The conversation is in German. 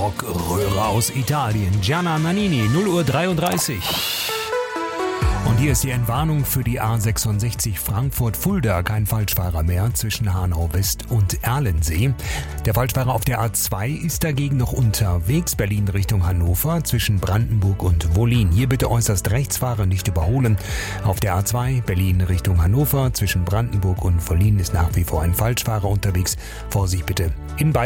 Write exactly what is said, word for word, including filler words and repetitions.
Rockröhre aus Italien. Gianna Nannini, null Uhr dreiunddreißig. Und hier ist die Entwarnung für die A sechsundsechzig Frankfurt-Fulda. Kein Falschfahrer mehr zwischen Hanau West und Erlensee. Der Falschfahrer auf der A zwei ist dagegen noch unterwegs. Berlin Richtung Hannover zwischen Brandenburg und Wollin. Hier bitte äußerst rechts fahren, nicht überholen. Auf der A zwei Berlin Richtung Hannover zwischen Brandenburg und Wollin ist nach wie vor ein Falschfahrer unterwegs. Vorsicht bitte in beiden